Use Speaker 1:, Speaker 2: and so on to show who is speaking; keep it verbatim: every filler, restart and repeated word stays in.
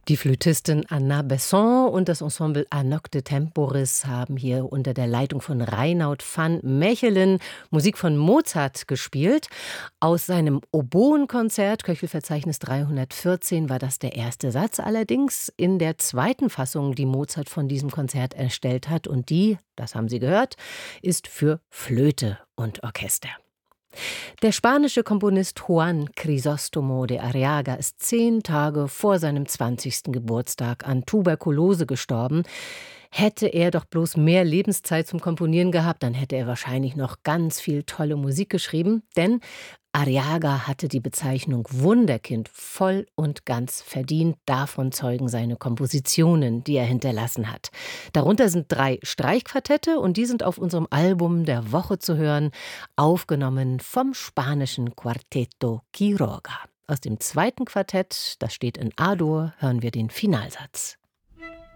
Speaker 1: Die Flötistin Anna Besson und das Ensemble Anok de Temporis haben hier unter der Leitung von Reinoud van Mechelen Musik von Mozart gespielt. Aus seinem Oboenkonzert, Köchelverzeichnis dreihundertvierzehn, war das der erste Satz. Allerdings in der zweiten Fassung, die Mozart von diesem Konzert erstellt hat. Und die, das haben Sie gehört, ist für Flöte und Orchester. Der spanische Komponist Juan Crisóstomo de Arriaga ist zehn Tage vor seinem zwanzigsten Geburtstag an Tuberkulose gestorben. Hätte er doch bloß mehr Lebenszeit zum Komponieren gehabt, dann hätte er wahrscheinlich noch ganz viel tolle Musik geschrieben, denn Arriaga hatte die Bezeichnung Wunderkind voll und ganz verdient. Davon zeugen seine Kompositionen, die er hinterlassen hat. Darunter sind drei Streichquartette und die sind auf unserem Album der Woche zu hören, aufgenommen vom spanischen Quarteto Quiroga. Aus dem zweiten Quartett, das steht in A-Dur, hören wir den Finalsatz.